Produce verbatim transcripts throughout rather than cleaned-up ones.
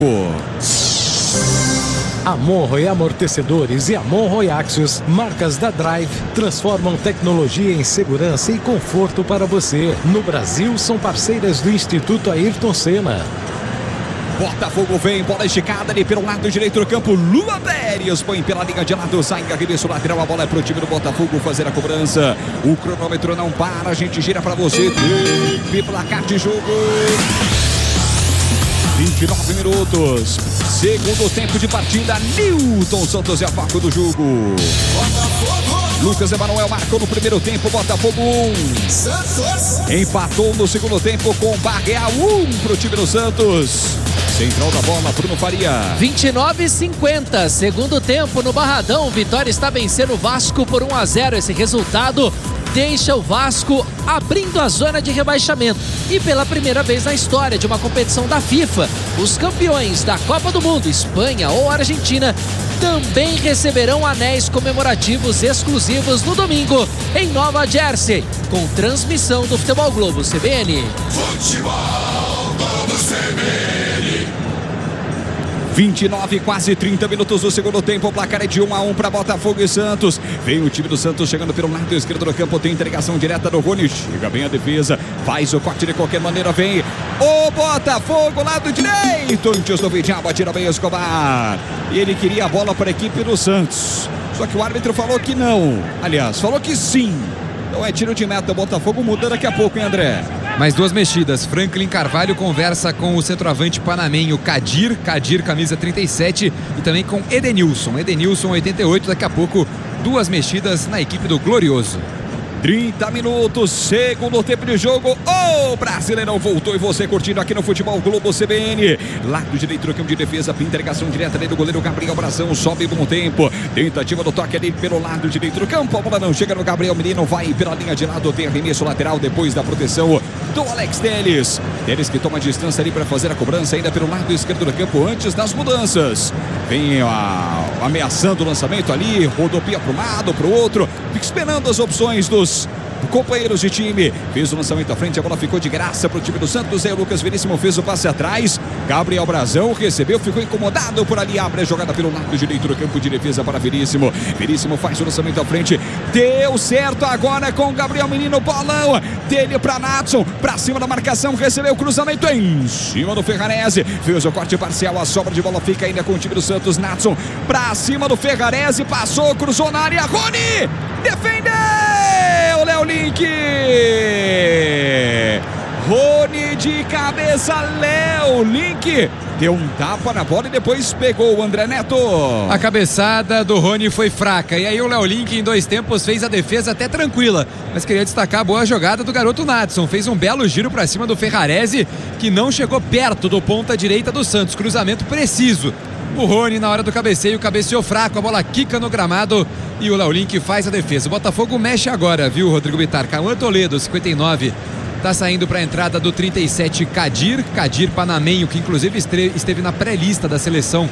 Amon e Amortecedores e Amon Axis, marcas da Drive, transformam tecnologia em segurança e conforto para você. No Brasil, são parceiras do Instituto Ayrton Senna. Botafogo vem, bola esticada ali pelo lado direito do campo. Lula Pérez põe pela linha de lado, sai arremesso lateral, a bola é pro time do Botafogo fazer a cobrança. O cronômetro não para, a gente gira para você. Tem placar de jogo. vinte e nove minutos, segundo tempo de partida. Nilton Santos é a foco do jogo. Lucas Emanuel marcou no primeiro tempo, Botafogo um. Empatou no segundo tempo com Barreal um para o time do Santos. Central da bola, Bruno Faria. vinte e nove e cinquenta, segundo tempo no Barradão. Vitória está vencendo o Vasco por um a zero. Esse resultado deixa o Vasco abrindo a zona de rebaixamento. E pela primeira vez na história de uma competição da FIFA, os campeões da Copa do Mundo, Espanha ou Argentina, também receberão anéis comemorativos exclusivos no domingo em Nova Jersey, com transmissão do Futebol Globo C B N. Futebol Globo C B N. vinte e nove, quase trinta minutos do segundo tempo. O placar é de um a um para Botafogo e Santos. Vem o time do Santos chegando pelo lado esquerdo do campo. Tem entregação direta do Rony. Chega bem a defesa. Faz o corte de qualquer maneira. Vem o Botafogo, lado direito. Antes do Vidiaba, tira bem Escobar. E ele queria a bola para a equipe do Santos. Só que o árbitro falou que não. Aliás, falou que sim. Então é tiro de meta. O Botafogo muda daqui a pouco, hein, André? Mais duas mexidas. Franklin Carvalho conversa com o centroavante panamenho Kadir. Kadir, camisa trinta e sete. E também com Edenilson. Edenilson, oitenta e oito. Daqui a pouco, duas mexidas na equipe do Glorioso. trinta minutos, segundo tempo de jogo. O Brasileirão voltou e você curtindo aqui no Futebol Globo C B N. Lado direito do campo de defesa, entregação direta ali do goleiro Gabriel Brazão. Sobe bom tempo. Tentativa do toque ali pelo lado direito do campo. A bola não chega no Gabriel Menino. Vai pela linha de lado. Tem arremesso lateral depois da proteção do Alex Telles. Telles que toma distância ali para fazer a cobrança ainda pelo lado esquerdo do campo antes das mudanças. Vem a, ameaçando o lançamento ali. Rodopia para um lado, para o outro. Fica esperando as opções dos companheiros de time. Fez o lançamento à frente, a bola ficou de graça para o time do Santos. Aí o Lucas Veríssimo fez o passe atrás. Gabriel Brazão recebeu, ficou incomodado por ali. Abre a jogada pelo lado direito do campo de defesa para Veríssimo. Veríssimo faz o lançamento à frente. Deu certo agora com o Gabriel Menino. Bolão dele para Natson. Para cima da marcação, recebeu o cruzamento em cima do Ferrarese. Fez o corte parcial, a sobra de bola fica ainda com o time do Santos. Natson para cima do Ferrarese. Passou, cruzou na área. Rony defendeu! O Léo Link. Rony de cabeça, Léo Link deu um tapa na bola e depois pegou o André Neto. A cabeçada do Rony foi fraca. E aí o Léo Link em dois tempos fez a defesa até tranquila. Mas queria destacar a boa jogada do garoto Natson. Fez um belo giro para cima do Ferrarese, que não chegou perto do ponta direita do Santos. Cruzamento preciso. O Rony, na hora do cabeceio, cabeceou fraco, a bola quica no gramado e o Léo Link faz a defesa. O Botafogo mexe agora, viu, Rodrigo Bittar? Cauã Toledo, cinquenta e nove, tá saindo para a entrada do trinta e sete, Kadir. Kadir panamenho, que inclusive esteve na pré-lista da seleção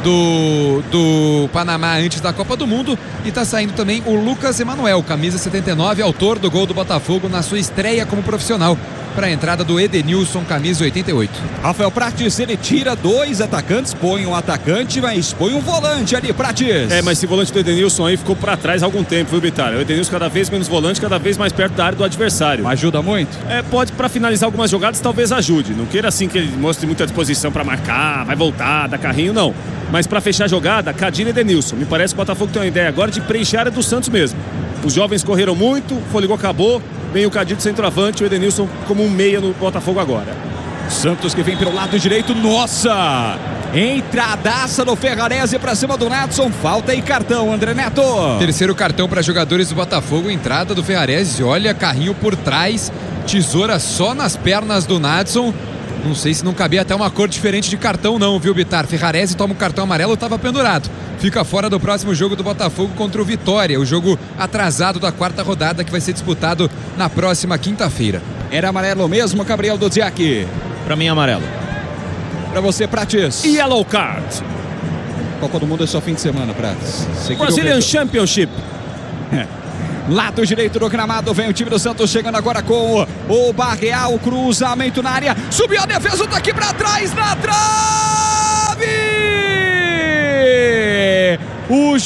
do, do Panamá antes da Copa do Mundo. E tá saindo também o Lucas Emanuel, camisa setenta e nove, autor do gol do Botafogo na sua estreia como profissional, para a entrada do Edenilson, camisa oitenta e oito. Rafael Prates, ele tira dois atacantes, põe um atacante, mas põe um volante ali, Prates. É, mas esse volante do Edenilson aí ficou para trás há algum tempo, viu, Bittar? O Edenilson cada vez menos volante, cada vez mais perto da área do adversário. Ajuda muito? É, pode, para finalizar algumas jogadas, talvez ajude. Não queira assim que ele mostre muita disposição para marcar, vai voltar, dar carrinho, não. Mas para fechar a jogada, Kadir e Edenilson. Me parece que o Botafogo tem uma ideia agora de preencher a área do Santos mesmo. Os jovens correram muito, o fôlego acabou. Vem o Kadir de centroavante, o Edenilson como um meia no Botafogo agora. Santos que vem pelo lado direito, nossa! Entradaça no Ferrarese para cima do Natson. Falta e cartão, André Neto. Terceiro cartão para jogadores do Botafogo. Entrada do Ferrarese. Olha, carrinho por trás. Tesoura só nas pernas do Natson. Não sei se não cabia até uma cor diferente de cartão não, viu, Bittar? Ferrarese toma um cartão amarelo, estava pendurado. Fica fora do próximo jogo do Botafogo contra o Vitória. O jogo atrasado da quarta rodada que vai ser disputado na próxima quinta-feira. Era amarelo mesmo, Gabriel Dudziak? Pra mim, amarelo. Pra você, Prates? Yellow card. Copa do Mundo é só fim de semana, Prates. Brazilian Championship. É. Lado direito do gramado, vem o time do Santos chegando agora com o Barreal, cruzamento na área, subiu a defesa, tá aqui pra trás, na trave!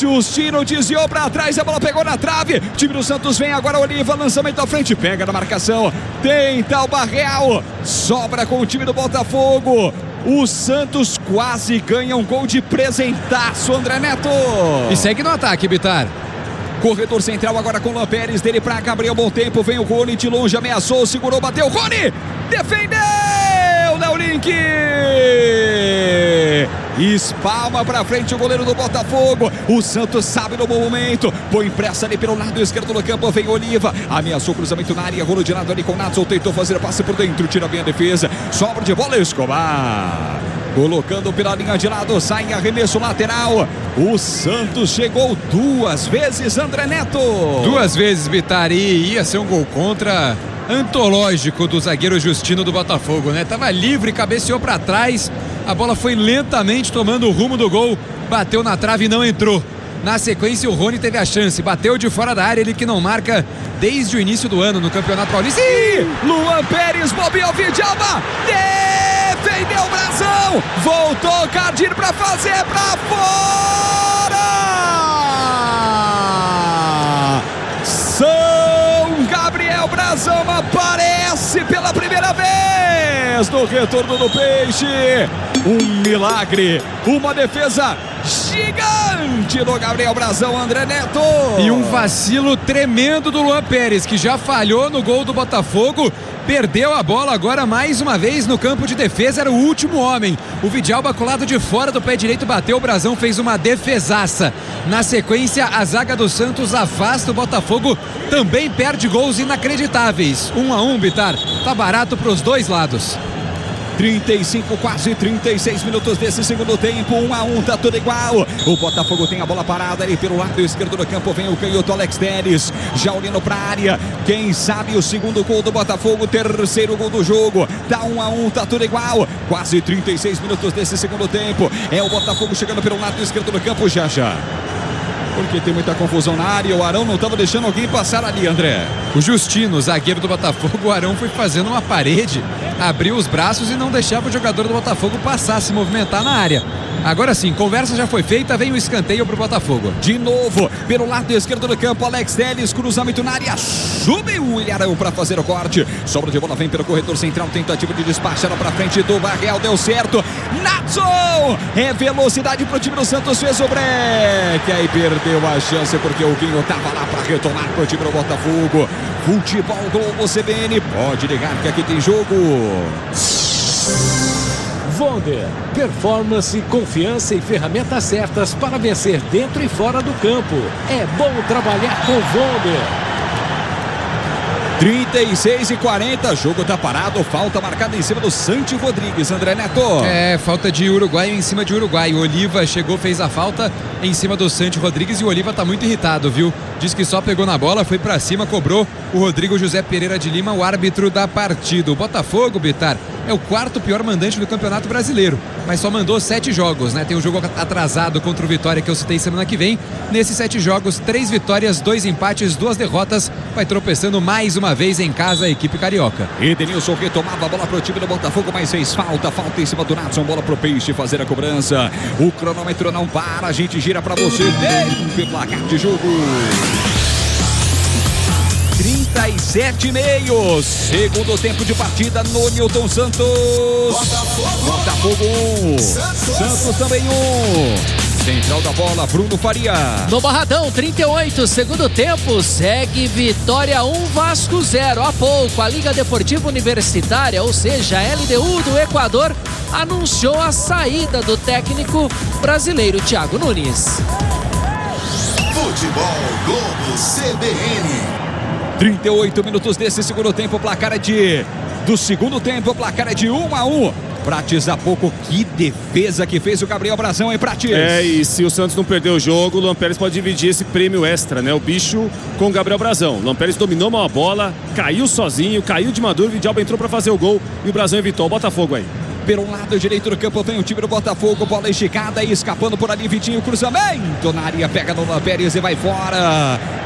Justino desviou para trás, a bola pegou na trave. O time do Santos vem agora, Oliva, lançamento à frente, pega na marcação, tenta o Barreal, sobra com o time do Botafogo. O Santos quase ganha um gol de presentaço, André Neto. E segue no ataque, Bitar. Corredor central agora com o Luan Pérez, dele para Gabriel Bom Tempo, vem o Rony de longe, ameaçou, segurou, bateu, Rony, defendeu, Léo Link, espalma para frente o goleiro do Botafogo. O Santos sabe no bom momento, põe pressa ali pelo lado esquerdo do campo, vem Oliva, ameaçou cruzamento na área, rolou de lado ali com o Natson, tentou fazer passe por dentro, tira bem a defesa, sobra de bola, Escobar colocando pela linha de lado, sai em arremesso lateral. O Santos chegou duas vezes, André Neto. Duas vezes, Bittar, e ia ser um gol contra antológico do zagueiro Justino do Botafogo, né? Tava livre, cabeceou para trás, a bola foi lentamente tomando o rumo do gol, bateu na trave e não entrou. Na sequência, o Rony teve a chance, bateu de fora da área, ele que não marca desde o início do ano no Campeonato Paulista. E Luan Pérez, bobeou, Vidalba, defendeu o Brasão, voltou Cardinho para fazer para fora. São Gabriel Brasão aparece pela primeira vez no retorno do Peixe. Um milagre, uma defesa gigante do Gabriel Brasão, André Neto. E um vacilo tremendo do Luan Pérez, que já falhou no gol do Botafogo, perdeu a bola agora mais uma vez no campo de defesa, era o último homem. O Vidalba colado de fora do pé direito, bateu, o Brasão fez uma defesaça. Na sequência, a zaga do Santos afasta o Botafogo, também perde gols inacreditáveis. Um a um, Bitar, tá barato para os dois lados. trinta e cinco, quase trinta e seis minutos desse segundo tempo, um a um, tá tudo igual. O Botafogo tem a bola parada ali pelo lado esquerdo do campo, vem o canhoto Alex Telles, já olhando pra área, quem sabe o segundo gol do Botafogo, terceiro gol do jogo, tá um a um, tá tudo igual, quase trinta e seis minutos desse segundo tempo, é o Botafogo chegando pelo lado esquerdo do campo, já já. Porque tem muita confusão na área, o Arão não estava deixando alguém passar ali, André. O Justino, zagueiro do Botafogo, o Arão foi fazendo uma parede, abriu os braços e não deixava o jogador do Botafogo passar, se movimentar na área. Agora sim, conversa já foi feita, vem o escanteio pro Botafogo. De novo, pelo lado esquerdo do campo, Alex Telles, cruzamento na área, subiu o Ilharão para fazer o corte. Sobra de bola, vem pelo corredor central, tentativa de despacho, era para frente do Barreal, deu certo. Natson, é velocidade pro time do Santos, fez o break, aí perdeu a chance porque o Guinho tava lá para retomar pro time do Botafogo. Futebol Globo C B N, pode ligar que aqui tem jogo. Vonder, performance, confiança e ferramentas certas para vencer dentro e fora do campo. É bom trabalhar com Vonder. trinta e seis e quarenta, jogo tá parado, falta marcada em cima do Santi Rodrigues, André Neto. É, falta de uruguaio em cima de uruguaio. O Oliva chegou, fez a falta em cima do Santi Rodrigues e o Oliva tá muito irritado, viu? Diz que só pegou na bola, foi pra cima, cobrou o Rodrigo José Pereira de Lima, o árbitro da partida. O Botafogo, Bitar, é o quarto pior mandante do Campeonato Brasileiro, mas só mandou sete jogos, né? Tem um jogo atrasado contra o Vitória que eu citei semana que vem. Nesses sete jogos, três vitórias, dois empates, duas derrotas. Vai tropeçando mais uma vez em casa a equipe carioca. Edenilson retomava a bola pro time do Botafogo, mas fez falta, falta em cima do Natson, bola pro Peixe fazer a cobrança. O cronômetro não para, a gente gira pra você, tempo e placar de jogo. trinta e sete e meio, segundo tempo de partida no Newton Santos. Botafogo, Botafogo um, Santos também um. Central da bola, Bruno Faria. No Barradão, trinta e oito, segundo tempo, segue Vitória um, Vasco zero. Há pouco, a Liga Deportiva Universitária, ou seja, a L D U do Equador, anunciou a saída do técnico brasileiro Thiago Nunes. Futebol Globo C B N. trinta e oito minutos desse segundo tempo, o placar é de... Do segundo tempo, o placar é de um a um. Prates há pouco, que defesa que fez o Gabriel Brasão, hein, Prates? É, e se o Santos não perder o jogo, o Luan Pérez pode dividir esse prêmio extra, né? O bicho com o Gabriel Brasão. O Luan Pérez dominou mal a bola, caiu sozinho, caiu de maduro, o Vidalba entrou para fazer o gol e o Brasão evitou. O Botafogo aí. Pelo lado direito do campo vem o time do Botafogo, bola esticada e escapando por ali, Vitinho, cruzamento na área, pega no Luan Pérez e vai fora.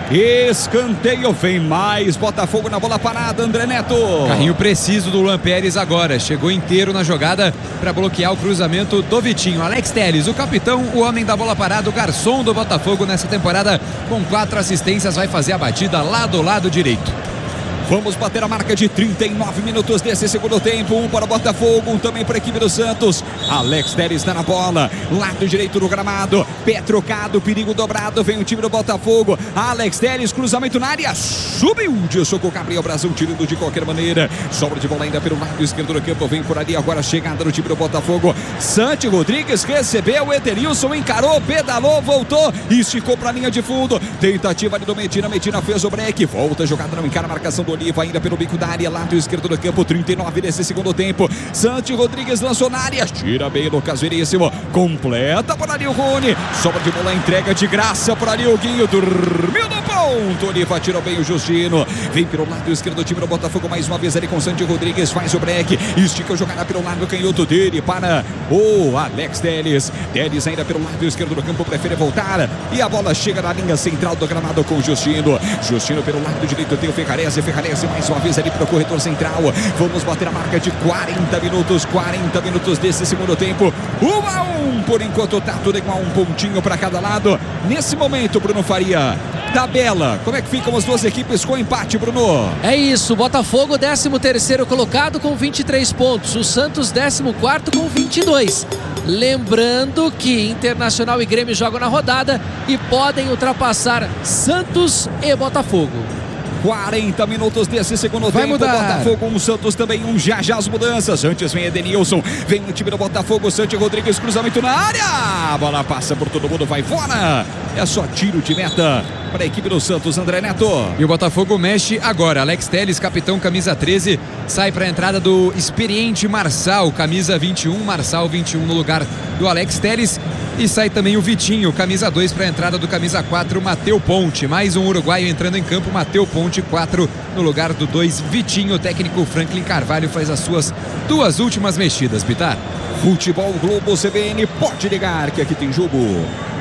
Escanteio, vem mais Botafogo na bola parada, André Neto. Carrinho preciso do Luan Pérez agora, chegou inteiro na jogada para bloquear o cruzamento do Vitinho. Alex Telles, o capitão, o homem da bola parada, o garçom do Botafogo nessa temporada, com quatro assistências, vai fazer a batida lá do lado direito. Vamos bater a marca de trinta e nove minutos desse segundo tempo. Um para o Botafogo, um também para a equipe do Santos. Alex Telles está na bola, lado direito do gramado, pé trocado, perigo dobrado, vem o time do Botafogo. Alex Telles, cruzamento na área, subiu de soco Gabriel Brasil, tirando de qualquer maneira. Sobra de bola ainda pelo lado esquerdo do campo, vem por ali agora a chegada do time do Botafogo. Santi Rodrigues recebeu, Eterilson encarou, pedalou, voltou, esticou para a linha de fundo. Tentativa ali do Medina, Medina fez o break, volta a jogada, não encara a marcação do Oliva ainda pelo bico da área, lado esquerdo do campo, trinta e nove desse segundo tempo. Santi Rodrigues lançou na área, tira bem Lucas Veríssimo, completa por ali o Rony, sobra de bola, entrega de graça por ali o Guinho, dormiu no ponto, Oliva tirou bem o Justino, vem pelo lado esquerdo do time do Botafogo, mais uma vez ali com Santi Rodrigues, faz o break, estica a jogada pelo lado canhoto dele para o Alex Telles. Telles ainda pelo lado esquerdo do campo, prefere voltar e a bola chega na linha central do gramado com Justino. Justino pelo lado direito tem o Ferrarese, Ferrarese mais uma vez ali para o corredor central. Vamos bater a marca de quarenta minutos, quarenta minutos desse segundo tempo. um a um, por enquanto tá tudo igual, um pontinho para cada lado. Nesse momento, Bruno Faria, tabela, como é que ficam as duas equipes com empate, Bruno? É isso, Botafogo décimo terceiro colocado com vinte e três pontos, o Santos décimo quarto com vinte e dois. Lembrando que Internacional e Grêmio jogam na rodada e podem ultrapassar Santos e Botafogo. quarenta minutos desse segundo Vai tempo. mudar. Botafogo, um Santos também, um já já as mudanças. Antes vem Edenilson, vem o time do Botafogo, Santi Rodrigues, cruzamento na área. A bola passa por todo mundo, vai fora. É só tiro de meta para a equipe do Santos, André Neto. E o Botafogo mexe agora. Alex Telles, capitão, camisa treze, sai para a entrada do experiente Marçal, camisa vinte e um, Marçal vinte e um no lugar do Alex Telles. E sai também o Vitinho, camisa dois, para a entrada do camisa quatro, Mateu Ponte. Mais um uruguaio entrando em campo, Mateu Ponte, quatro no lugar do dois, Vitinho. O técnico Franklin Carvalho faz as suas duas últimas mexidas, Pitar. Futebol Globo C B N, pode ligar que aqui tem jogo.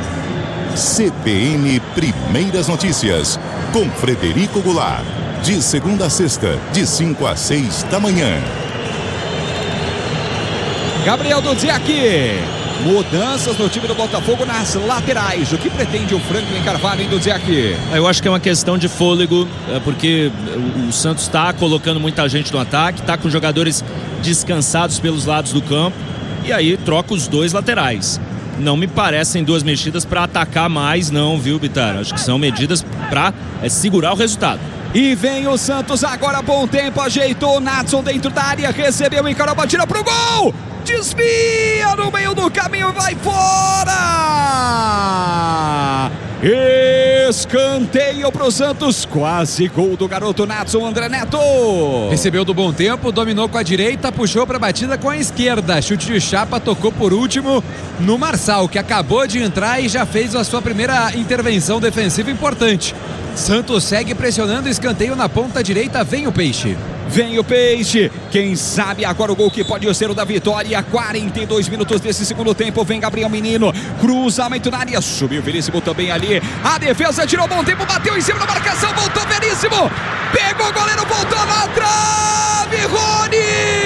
C B N Primeiras Notícias, com Frederico Goulart. De segunda a sexta, de cinco às seis da manhã. Gabriel Dudziak. Mudanças no time do Botafogo nas laterais. O que pretende o Franklin Carvalho, hein, Dudziak? Eu acho que é uma questão de fôlego, porque o Santos está colocando muita gente no ataque, está com jogadores descansados pelos lados do campo, e aí troca os dois laterais. Não me parecem duas mexidas para atacar mais, não, viu, Bitar? Acho que são medidas para é, segurar o resultado. E vem o Santos agora, bom tempo, ajeitou o Natson dentro da área, recebeu, encarou a batida pro gol! Desvia no meio do caminho, vai fora! Escanteio pro Santos, quase gol do garoto Natson, André Neto. Recebeu do bom tempo, dominou com a direita, puxou para a batida com a esquerda. Chute de chapa, tocou por último no Marçal, que acabou de entrar e já fez a sua primeira intervenção defensiva importante. Santos segue pressionando, escanteio na ponta direita, vem o Peixe. Vem o Peixe, quem sabe agora o gol que pode ser o da vitória. Quarenta e dois minutos desse segundo tempo, vem Gabriel Menino, cruzamento na área, subiu Veríssimo também ali, a defesa tirou bom tempo, bateu em cima da marcação, voltou Veríssimo, pegou o goleiro, voltou na trave, Rony!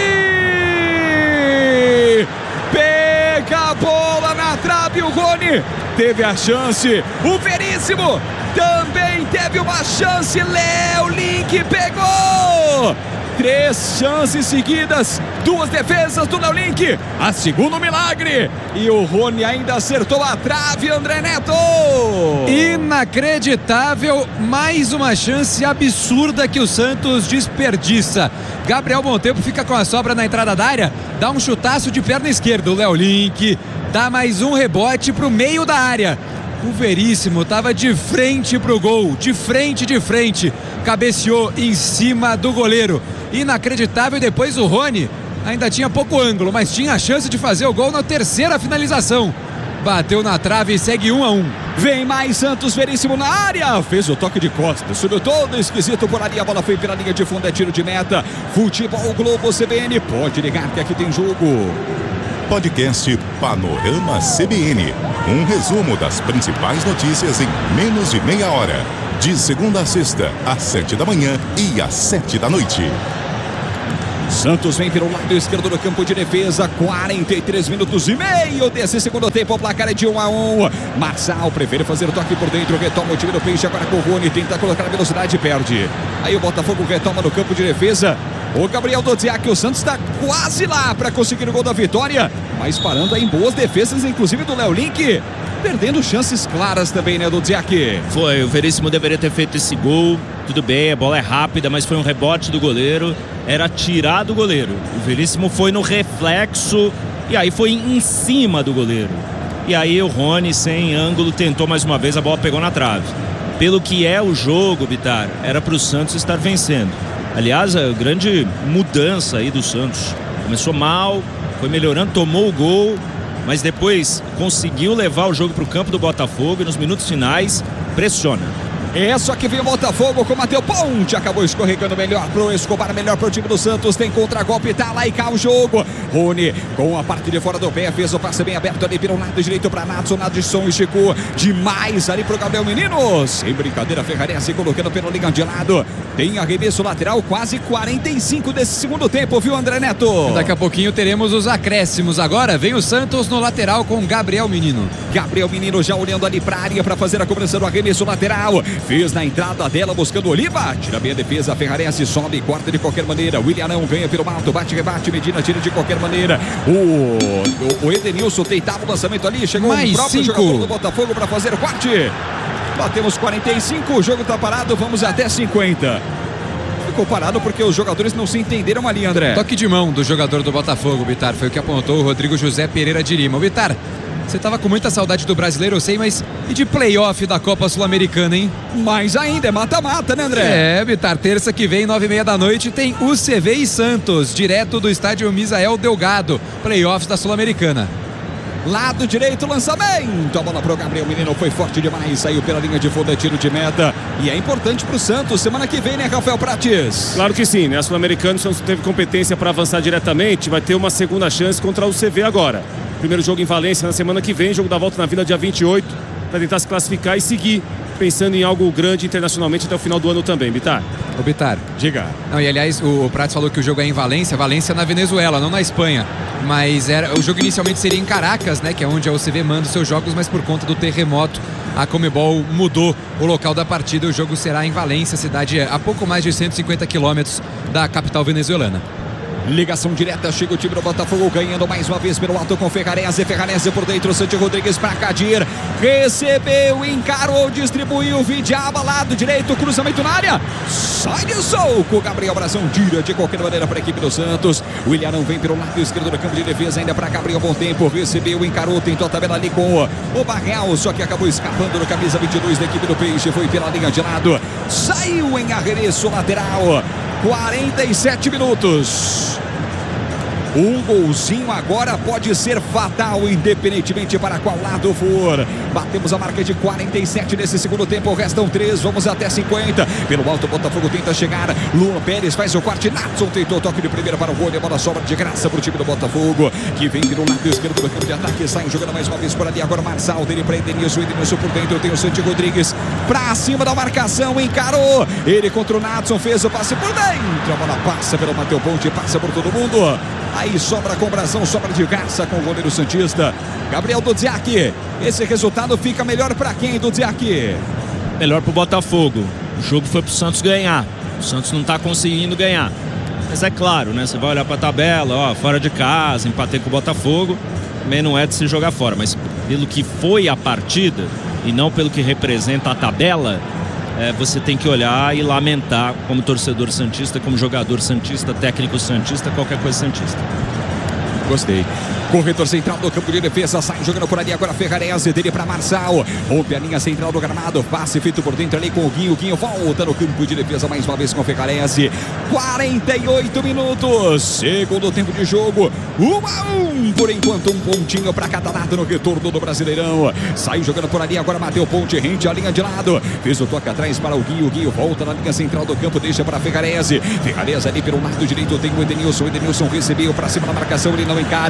Pega a bola na trave, o Rony teve a chance, o Veríssimo também teve uma chance, Léo Link pegou! Três chances seguidas, duas defesas do Léo Link, a segunda milagre, e o Rony ainda acertou a trave, André Neto. Inacreditável, mais uma chance absurda que o Santos desperdiça. Gabriel Montempo fica com a sobra na entrada da área, dá um chutaço de perna esquerda, o Léo Link dá mais um rebote pro meio da área. O Veríssimo estava de frente pro gol, de frente, de frente, cabeceou em cima do goleiro. Inacreditável, e depois o Rony ainda tinha pouco ângulo, mas tinha a chance de fazer o gol na terceira finalização. Bateu na trave e segue um a um. Vem mais Santos, Veríssimo na área, fez o toque de costas, subiu todo esquisito por ali, a bola foi pela linha de fundo, é tiro de meta. Futebol Globo C B N, pode ligar que aqui tem jogo. Podcast Panorama C B N. Um resumo das principais notícias em menos de meia hora. De segunda a sexta, às sete da manhã e às sete da noite. Santos vem pelo lado esquerdo do campo de defesa, quarenta e três minutos e meio desse segundo tempo, o placar é de um a um. Marçal prefere fazer o toque por dentro, retoma o time do Peixe, agora com o Rony, tenta colocar a velocidade e perde. Aí o Botafogo retoma no campo de defesa, o Gabriel Dodziak, o Santos está quase lá para conseguir o gol da vitória, mas parando aí em boas defesas, inclusive do Léo Link, perdendo chances claras também, né, Dodziak? Foi, o Veríssimo deveria ter feito esse gol, tudo bem, a bola é rápida, mas foi um rebote do goleiro, era tirar do goleiro. O Veríssimo foi no reflexo e aí foi em cima do goleiro. E aí o Rony, sem ângulo, tentou mais uma vez, a bola pegou na trave. Pelo que é o jogo, Bitar, era para o Santos estar vencendo. Aliás, a grande mudança aí do Santos. Começou mal, foi melhorando, tomou o gol, mas depois conseguiu levar o jogo para o campo do Botafogo e nos minutos finais pressiona. É só que vem o Botafogo com o Matheus Ponte, acabou escorregando melhor pro Escobar, melhor pro time do Santos, tem contra-golpe, tá lá e cá o jogo. Rony com a parte de fora do pé, fez o passe bem aberto ali pelo lado direito pra Natson, Nadson esticou demais ali pro Gabriel Menino, sem brincadeira, Ferrarese colocando pelo liga de lado, tem arremesso lateral, quase quarenta e cinco desse segundo tempo, viu, André Neto? Daqui a pouquinho teremos os acréscimos, agora vem o Santos no lateral com Gabriel Menino. Gabriel Menino já olhando ali pra área pra fazer a cobrança do arremesso lateral, fez na entrada dela, buscando o Oliva, tira bem a defesa, Ferrarese sobe, corta de qualquer maneira, William não ganha pelo alto, bate, rebate, Medina tira de qualquer maneira, o, o, o Edenilson deitava o lançamento ali, chegou mais o próprio cinco. jogador do Botafogo para fazer o corte, batemos quarenta e cinco, o jogo tá parado, vamos até cinquenta. Ficou parado porque os jogadores não se entenderam ali, André. Toque de mão do jogador do Botafogo, Bitar, foi o que apontou o Rodrigo José Pereira de Lima. Bitar, você tava com muita saudade do brasileiro, eu sei, mas e de playoff da Copa Sul-Americana, hein? Mais ainda, é mata-mata, né, André? É, Bitar, terça que vem, nove e meia da noite, tem U C V e Santos, direto do estádio Misael Delgado, playoffs da Sul-Americana. Lado direito, lançamento, a bola pro Gabriel Menino, foi forte demais, saiu pela linha de fundo, é tiro de meta, e é importante pro Santos, semana que vem, né, Rafael Prates? Claro que sim, né, a Sul-Americana, se não teve competência para avançar diretamente, vai ter uma segunda chance contra o U C V agora. Primeiro jogo em Valência na semana que vem, jogo da volta na Vila dia vinte e oito, para tentar se classificar e seguir pensando em algo grande internacionalmente até o final do ano também, Bitar. Ô Bitar, diga. Não, e aliás, o, o Prates falou que o jogo é em Valência, Valência na Venezuela, não na Espanha. Mas era, o jogo inicialmente seria em Caracas, né, que é onde a U C V manda os seus jogos, mas por conta do terremoto, a Conmebol mudou o local da partida. O jogo será em Valência, cidade a pouco mais de cento e cinquenta quilômetros da capital venezuelana. Ligação direta, chega o time do Botafogo ganhando mais uma vez pelo alto com Ferrarese, Ferrarese por dentro, Santi Rodrigues para Kadir, recebeu, encarou, distribuiu, Vidiaba, lado direito, cruzamento na área, sai de soco, Gabriel Brazão tira de qualquer maneira para a equipe do Santos, o Ilharão vem pelo lado esquerdo do campo de defesa, ainda para Gabriel, bom tempo, recebeu, encarou, tentou a tabela ali com o Barreal, só que acabou escapando no camisa vinte e dois da equipe do Peixe, foi pela linha de lado, saiu em arremesso lateral, quarenta e sete minutos. Um golzinho agora pode ser fatal, independentemente para qual lado for. Batemos a marca de quarenta e sete nesse segundo tempo, restam três, vamos até cinquenta. Pelo alto, o Botafogo tenta chegar. Luan Pérez faz o corte, Natson tentou toque de primeira para o Rony, a bola sobra de graça para o time do Botafogo, que vem pelo lado esquerdo do campo de ataque, sai jogando mais uma vez por ali. Agora Marçal, dele para Edenilson, Edenilson por dentro, tem o Santi Rodrigues para cima da marcação, encarou. Ele contra o Natson, fez o passe por dentro. A bola passa pelo Matheus Ponte, passa por todo mundo. Aí sobra com Brazão, sobra de graça com o goleiro santista Gabriel Dodziak. Esse resultado fica melhor para quem, Dodziak? Melhor pro Botafogo. O jogo foi pro Santos ganhar. O Santos não tá conseguindo ganhar. Mas é claro, né? Você vai olhar pra tabela, ó, fora de casa, empatei com o Botafogo. Também não é de se jogar fora, mas pelo que foi a partida e não pelo que representa a tabela, É, você tem que olhar e lamentar como torcedor santista, como jogador santista, técnico santista, qualquer coisa santista. Gostei. Corredor central do campo de defesa, sai jogando por ali agora Ferrarese, dele para Marçal, rompe a linha central do gramado, passe feito por dentro ali com o Guinho, Guinho volta no campo de defesa mais uma vez com Ferrarese, quarenta e oito minutos, segundo tempo de jogo, um a um, por enquanto um pontinho para cada lado no retorno do Brasileirão, sai jogando por ali agora Matheus Ponte, rente a linha de lado, fez o toque atrás para o Guinho, o Guinho volta na linha central do campo, deixa para Ferrarese, Ferrarese ali pelo lado direito tem o Edenilson, o Edenilson recebeu para cima da marcação, ele não encara, vai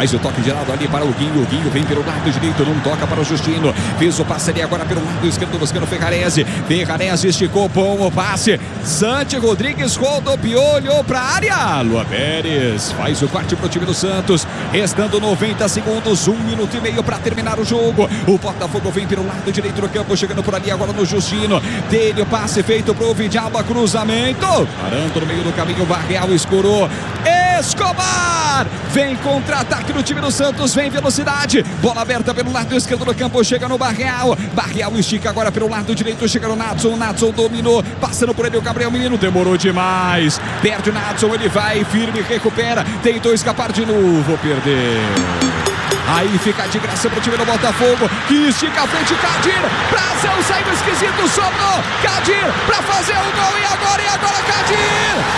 Faz o toque girado ali para o Guinho. O Guinho vem pelo lado direito, não toca para o Justino. Fez o passe ali agora pelo lado esquerdo, buscando o Ferrarese. Ferrarese esticou, bom o passe. Santi Rodrigues rodopiou, olhou para a área. Lua Pérez faz o corte para o time do Santos. Restando noventa segundos, um minuto e meio para terminar o jogo. O Botafogo vem pelo lado direito do campo, chegando por ali agora no Justino. Dele o passe feito para o Vidalba, cruzamento. Parando no meio do caminho, Barreal escurou. Escobar vem contra-ataque do time do Santos, vem velocidade, bola aberta pelo lado esquerdo do campo, chega no Barreal. Barreal estica agora pelo lado direito, chega no Natson. O Natson dominou, passando por ele o Gabriel Menino, demorou demais, perde o Natson, ele vai firme, recupera, tentou escapar de novo, perdeu. Aí fica de graça pro time do Botafogo, que estica a frente, Kadir, Brazão, saiu esquisito, sobrou, Kadir pra fazer o gol, e agora, e agora, Kadir!